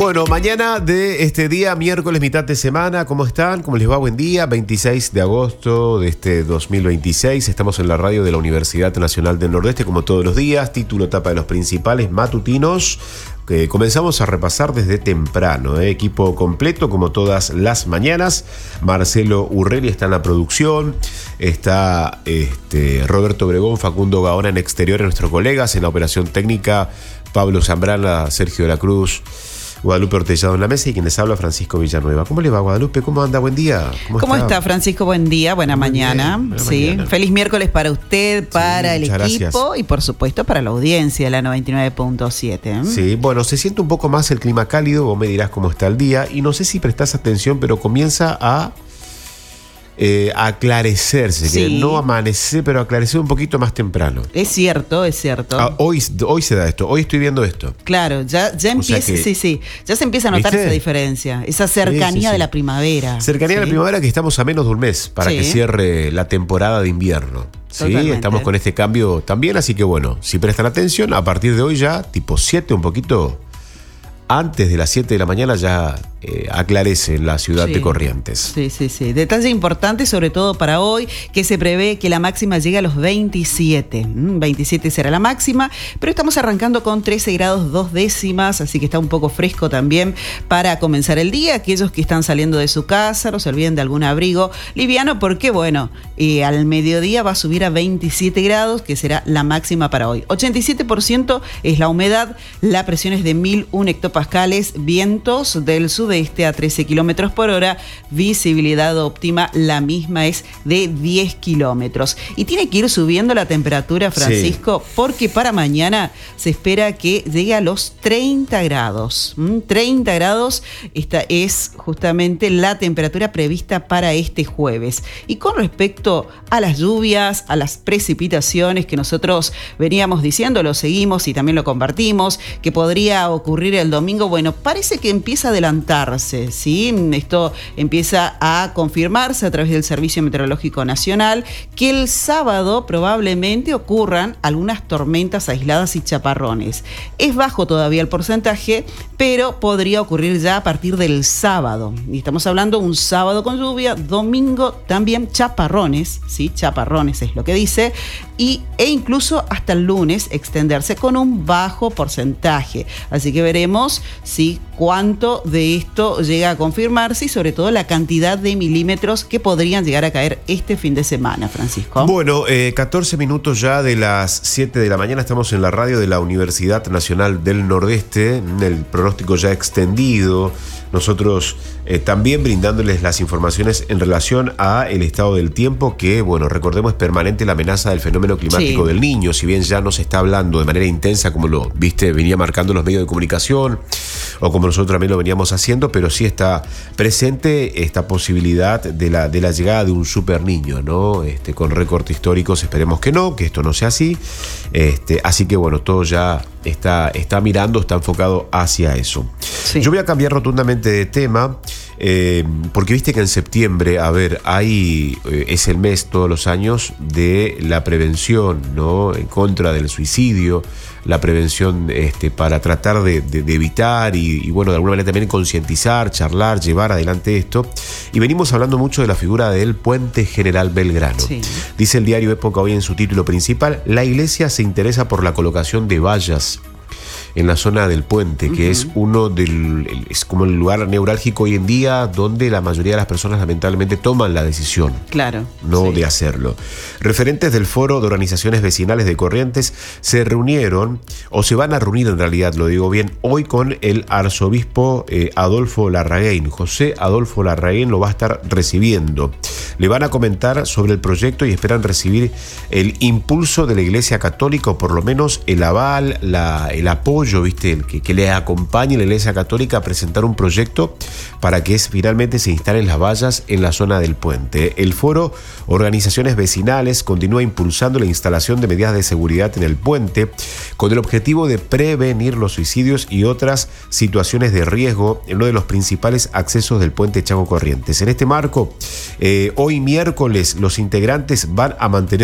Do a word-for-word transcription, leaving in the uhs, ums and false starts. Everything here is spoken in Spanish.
Bueno, mañana de este día, miércoles, mitad de semana, ¿cómo están? ¿Cómo les va? Buen día, veintiséis de agosto de este dos mil veintiséis. Estamos en la radio de la Universidad Nacional del Nordeste, como todos los días. Título, etapa de los principales matutinos, que comenzamos a repasar desde temprano. ¿eh? Equipo completo, como todas las mañanas. Marcelo Urrelli está en la producción. Está este, Roberto Obregón, Facundo Gaona en exteriores, nuestros colegas. En la operación técnica, Pablo Zambrana, Sergio de la Cruz, Guadalupe Ortellado en la mesa y quien les habla, Francisco Villanueva. ¿Cómo le va, Guadalupe? ¿Cómo anda? Buen día. ¿Cómo, ¿Cómo está? está, Francisco? Buen día, buena Muy mañana. Bien, buena sí. mañana. Feliz miércoles para usted, para sí, el equipo gracias. Y por supuesto para la audiencia de la noventa y nueve punto siete. ¿eh? Sí, bueno, se siente un poco más el clima cálido, vos me dirás cómo está el día, y no sé si prestás atención, pero comienza a Eh, aclarecerse, sí. que no amanece, pero aclarecer un poquito más temprano. Es cierto, es cierto. Ah, hoy, hoy se da esto, hoy estoy viendo esto. Claro, ya, ya empieza, que, sí, sí, ya se empieza a notar ¿viste? esa diferencia, esa cercanía sí, sí, sí. de la primavera. Cercanía ¿sí? de la primavera, que estamos a menos de un mes para sí. que cierre la temporada de invierno. Sí, Totalmente. Estamos con este cambio también, así que bueno, si prestan atención, a partir de hoy ya, tipo siete, un poquito antes de las siete de la mañana ya eh, aclarece en la ciudad sí. de Corrientes. Sí, sí, sí. Detalle importante, sobre todo para hoy, que se prevé que la máxima llegue a los veintisiete. Mm, veintisiete será la máxima, pero estamos arrancando con trece grados dos décimas, así que está un poco fresco también para comenzar el día. Aquellos que están saliendo de su casa, no se olviden de algún abrigo liviano, porque bueno, eh, al mediodía va a subir a veintisiete grados, que será la máxima para hoy. ochenta y siete por ciento es la humedad, la presión es de mil un hectopascales, vientos del sudeste a trece kilómetros por hora, visibilidad óptima, la misma es de diez kilómetros. Y tiene que ir subiendo la temperatura, Francisco, sí. porque para mañana se espera que llegue a los treinta grados. ¿Mm? treinta grados, esta es justamente la temperatura prevista para este jueves. Y con respecto a las lluvias, a las precipitaciones que nosotros veníamos diciendo, lo seguimos y también lo compartimos, que podría ocurrir el domingo, bueno, parece que empieza a adelantarse, ¿sí? Esto empieza a confirmarse a través del Servicio Meteorológico Nacional, que el sábado probablemente ocurran algunas tormentas aisladas y chaparrones. Es bajo todavía el porcentaje, pero podría ocurrir ya a partir del sábado. Y estamos hablando un sábado con lluvia, domingo también chaparrones, ¿sí? Chaparrones es lo que dice, y, e incluso hasta el lunes extenderse con un bajo porcentaje. Así que veremos si cuánto de esto llega a confirmarse y sobre todo la cantidad de milímetros que podrían llegar a caer este fin de semana, Francisco. Bueno, eh, catorce minutos ya de las siete de la mañana, estamos en la radio de la Universidad Nacional del Nordeste, el pronóstico ya extendido. Nosotros eh, también brindándoles las informaciones en relación a el estado del tiempo, que, bueno, recordemos, es permanente la amenaza del fenómeno climático sí. del Niño, si bien ya no se está hablando de manera intensa como lo, viste, venía marcando los medios de comunicación, o como nosotros también lo veníamos haciendo, pero sí está presente esta posibilidad de la, de la llegada de un super niño, ¿no? Este, con récord históricos, esperemos que no, que esto no sea así. Este, así que, bueno, todo ya está, está mirando, está enfocado hacia eso. Sí. Yo voy a cambiar rotundamente de tema, eh, porque viste que en septiembre, a ver, hay eh, es el mes todos los años de la prevención, ¿no? En contra del suicidio, la prevención este, para tratar de, de, de evitar y, y, bueno, de alguna manera también concientizar, charlar, llevar adelante esto. Y venimos hablando mucho de la figura del Puente General Belgrano. Sí. Dice el diario Época hoy en su título principal: la iglesia se interesa por la colocación de vallas en la zona del puente, que uh-huh. es uno del es como el lugar neurálgico hoy en día donde la mayoría de las personas lamentablemente toman la decisión, claro, no sí. de hacerlo. Referentes del Foro de Organizaciones Vecinales de Corrientes se reunieron, o se van a reunir en realidad, lo digo bien, hoy con el arzobispo eh, Adolfo Larraguén. José Adolfo Larraguén lo va a estar recibiendo. Le van a comentar sobre el proyecto y esperan recibir el impulso de la Iglesia Católica, o por lo menos el aval, la, el apoyo, ¿viste? El que, que le acompañe la Iglesia Católica a presentar un proyecto para que es, finalmente se instalen las vallas en la zona del puente. El Foro Organizaciones Vecinales continúa impulsando la instalación de medidas de seguridad en el puente con el objetivo de prevenir los suicidios y otras situaciones de riesgo en uno de los principales accesos del puente Chaco Corrientes. En este marco, eh, hoy miércoles los integrantes van a mantener